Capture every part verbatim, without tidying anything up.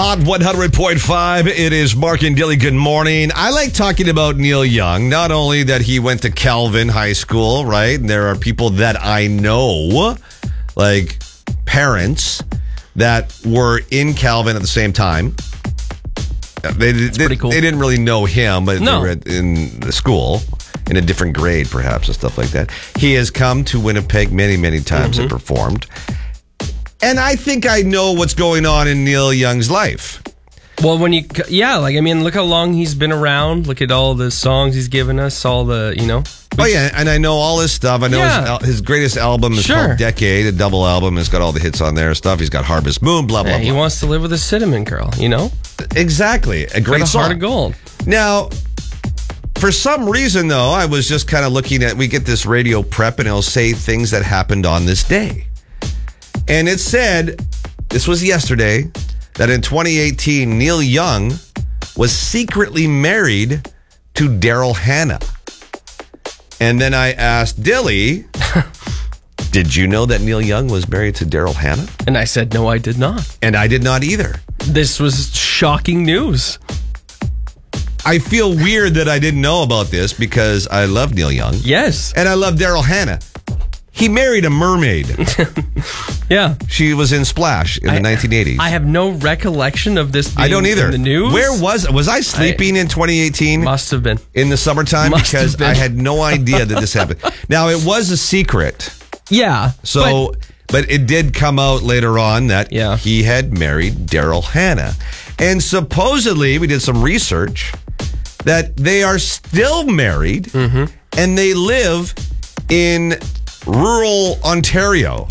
Hot one hundred point five. It is Mark and Dilly. Good morning. I like talking about Neil Young. Not only that he went to Calvin High School, right? And there are people that I know, like parents, that were in Calvin at the same time. They, they, pretty cool. They didn't really know him, but No. they were in the school, in a different grade, perhaps, and stuff like that. He has come to Winnipeg many, many times Mm-hmm. and performed. And I think I know what's going on in Neil Young's life. Well, when you, yeah, like, I mean, look how long he's been around. Look at all the songs he's given us, all the, you know. Oh, yeah, and I know all his stuff. I know Yeah. his, al- his greatest album is Sure. called Decade, a double album. It's got all the hits on there and stuff. He's got Harvest Moon, blah, blah, Yeah, he blah. wants to live with a cinnamon girl, you know? Exactly. A great Got a song. heart of gold. Now, for some reason, though, I was just kind of looking at, we get this radio prep and it'll say things that happened on this day. And it said, this was yesterday, that in twenty eighteen, Neil Young was secretly married to Daryl Hannah. And then I asked Dilly, did you know that Neil Young was married to Daryl Hannah? And I said, no, I did not. And I did not either. This was shocking news. I feel weird that I didn't know about this because I love Neil Young. Yes. And I love Daryl Hannah. He married a mermaid. Yeah. She was in Splash in the I- nineteen eighties. I have no recollection of this being I don't either. in the news. Where was was I sleeping in twenty eighteen Must have been. in the summertime? Must Because have been. I had no idea that this happened. Now, it was a secret. Yeah. So, but- but, it did come out later on that Yeah. he had married Daryl Hannah. And supposedly, we did some research, that they are still married Mm-hmm. and they live in rural Ontario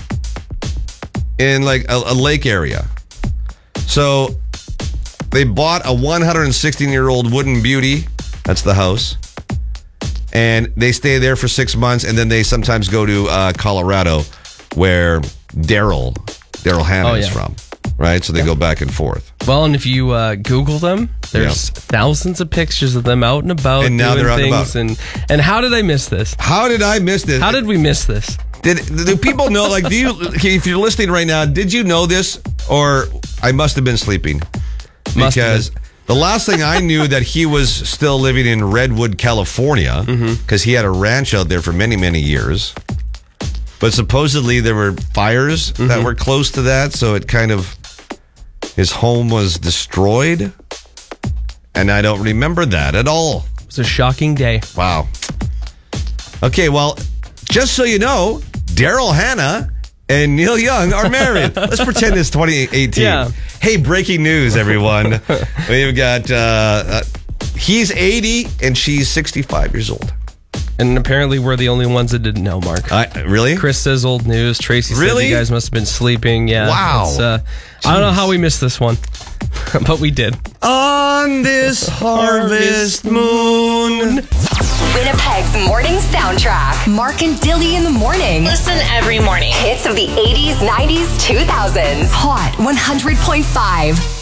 in like a, a lake area. So they bought a one hundred sixteen year old wooden beauty. That's the house. And they stay there for six months. And then they sometimes go to uh, Colorado where Daryl, Daryl Hannah Oh, is yeah. from. Right. So they go back and forth. Well, and if you uh, Google them, there's Yeah. thousands of pictures of them out and about And now doing they're out and things. And, and how did I miss this? How did I miss this? How did we miss this? Did do people know? Like, do you? If you're listening right now, did you know this, or I must have been sleeping? Must have Because the last thing I knew that he was still living in Redwood, California, because he had a ranch out there for many, many years. But supposedly there were fires that were close to that, so it kind of his home was destroyed, and I don't remember that at all. It was a shocking day. Wow. Okay, well, just so you know, Daryl Hannah and Neil Young are married. Let's pretend it's twenty eighteen. Yeah. Hey, breaking news, everyone. We've got, uh, uh, he's eighty and she's sixty-five years old. And apparently we're the only ones that didn't know, Mark. I, really? Chris says old news. Tracy Really? says you guys must have been sleeping. Yeah. Wow. it's, Uh, I don't know how we missed this one, but we did. On this harvest moon. Winnipeg's morning soundtrack. Mark and Dilly in the morning. Listen every morning. Hits of the eighties, nineties, two thousands. Hot one hundred point five.